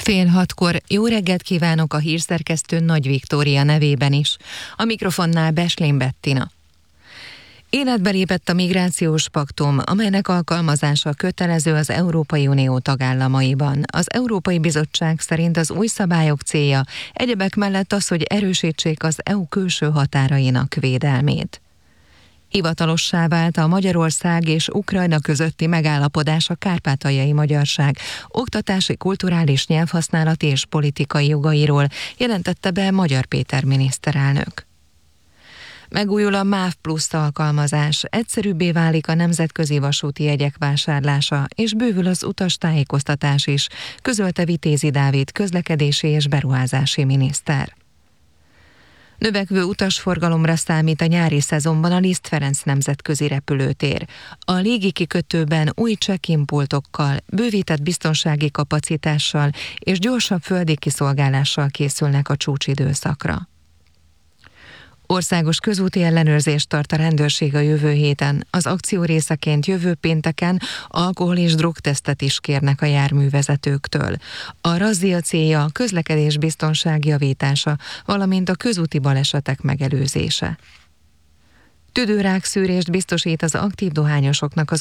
5:30 jó reggelt kívánok a hírszerkesztő Nagy Viktória nevében is. A mikrofonnál Beslén Bettina. Életbe lépett a migrációs paktum, amelynek alkalmazása kötelező az Európai Unió tagállamaiban. Az Európai Bizottság szerint az új szabályok célja egyebek mellett az, hogy erősítsék az EU külső határainak védelmét. Hivatalossá vált a Magyarország és Ukrajna közötti megállapodás a kárpátaljai magyarság oktatási, kulturális, nyelvhasználati és politikai jogairól, jelentette be Magyar Péter miniszterelnök. Megújul a MÁV Plusz alkalmazás, egyszerűbbé válik a nemzetközi vasúti jegyek vásárlása, és bővül az utastájékoztatás is, közölte Vitézi Dávid közlekedési és beruházási miniszter. Növekvő utasforgalomra számít a nyári szezonban a Liszt Ferenc nemzetközi repülőtér. A légikikötőben új check-in pultokkal, bővített biztonsági kapacitással és gyorsabb földi kiszolgálással készülnek a csúcsidőszakra. Országos közúti ellenőrzést tart a rendőrség a jövő héten. Az akció részeként jövő pénteken alkohol- és drogtesztet is kérnek a járművezetőktől. A razzia célja a közlekedés biztonság javítása, valamint a közúti balesetek megelőzése. Tüdőrák szűrést biztosít az aktív dohányosoknak az